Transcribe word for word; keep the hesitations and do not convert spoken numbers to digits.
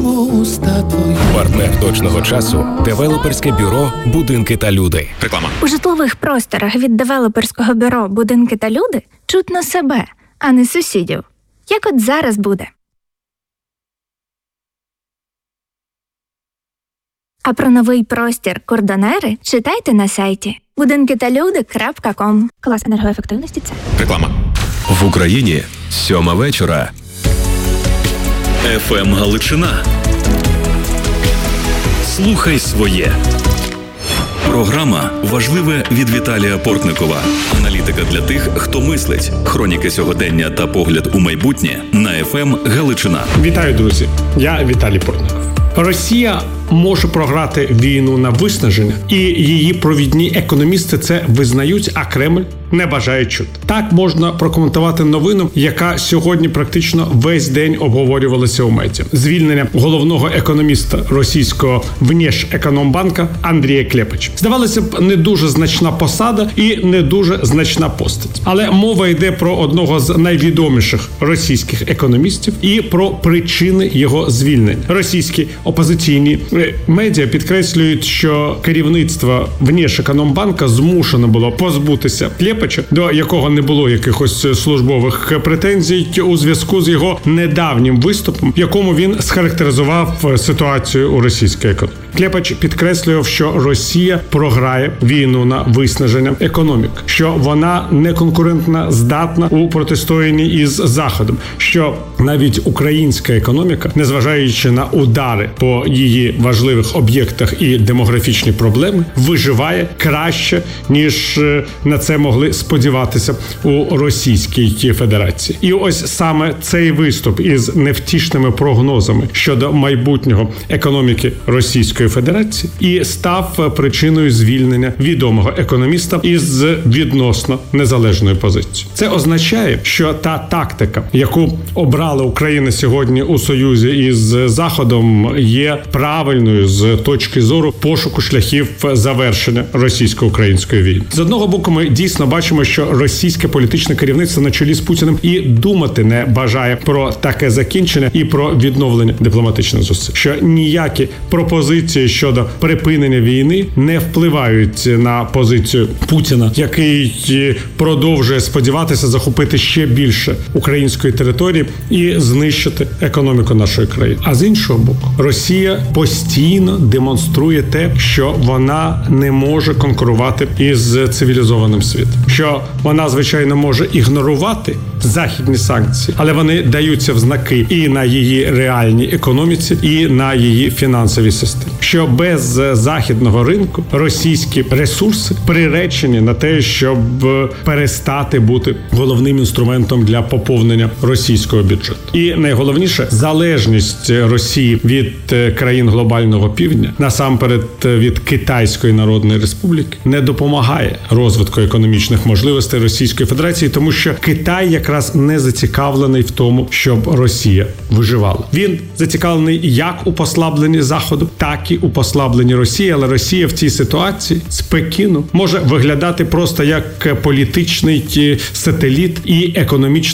прямо у уста твої. Партнер точного часу – девелоперське бюро «Будинки та люди». Реклама. У житлових просторах від девелоперського бюро «Будинки та люди» чутно себе, а не сусідів. Як от зараз буде. А про новий простір «Кордонери» читайте на сайті будинки та люди крапка ком. Клас енергоефективності це. Реклама. В Україні сьома вечора. еф ем Галичина. Слухай своє. Програма «Важливе» від Віталія Портникова. Аналітика для тих, хто мислить. Хроніки сьогодення та погляд у майбутнє на еф ем Галичина. Вітаю, друзі! Я Віталій Портников. Росія може програти війну на виснаження, і її провідні економісти це визнають, а Кремль не бажає чути. Так можна прокоментувати новину, яка сьогодні практично весь день обговорювалася у медіа. Звільнення головного економіста російського Внешекономбанка Андрія Клепича. Здавалося б, не дуже значна посада і не дуже значна постать. Але мова йде про одного з найвідоміших російських економістів і про причини його звільнення. Російські опозиційні медіа підкреслюють, що керівництво Внешекономбанка змушено було позбутися Клепича, до якого не було якихось службових претензій, у зв'язку з його недавнім виступом, в якому він схарактеризував ситуацію у російській економіці. Клепич підкреслював, що Росія програє війну на виснаження економік, що вона не конкурентно здатна у протистоянні із Заходом, що навіть українська економіка, незважаючи на удари по її важливих об'єктах і демографічні проблеми, виживає краще, ніж на це могли сподіватися у Російській Федерації. І ось саме цей виступ із невтішними прогнозами щодо майбутнього економіки Російської Федерації і став причиною звільнення відомого економіста із відносно незалежною позицією. Це означає, що та тактика, яку обрала Україна сьогодні у союзі із Заходом, є правильною з точки зору пошуку шляхів завершення російсько-української війни. З одного боку, ми дійсно бачимо, що російське політичне керівництво на чолі з Путіним і думати не бажає про таке закінчення і про відновлення дипломатичних зусиль. Що ніякі пропозиції щодо припинення війни не впливають на позицію Путіна, який продовжує сподіватися захопити ще більше української території і знищити економіку нашої країни. А з іншого боку, Росія постійно демонструє те, що вона не може конкурувати із цивілізованим світом. Що вона, звичайно, може ігнорувати західні санкції, але вони даються в знаки і на її реальній економіці, і на її фінансовій системі. Що без західного ринку російські ресурси приречені на те, щоб перестати бути головним інструментом для поповнення російського бюджету. І найголовніше, залежність Росії від країн глобального півдня, насамперед від Китайської Народної Республіки, не допомагає розвитку економічних можливостей Російської Федерації, тому що Китай якраз не зацікавлений в тому, щоб Росія виживала. Він зацікавлений як у послабленні Заходу, так і у послабленні Росії, але Росія в цій ситуації з Пекіну може виглядати просто як політичний сателіт і економічний